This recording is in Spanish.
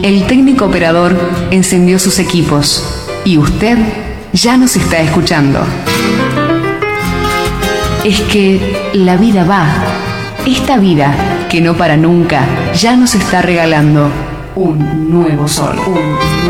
El técnico operador encendió sus equipos y usted ya nos está escuchando. Es que la vida va. Esta vida que no para nunca ya nos está regalando un nuevo sol.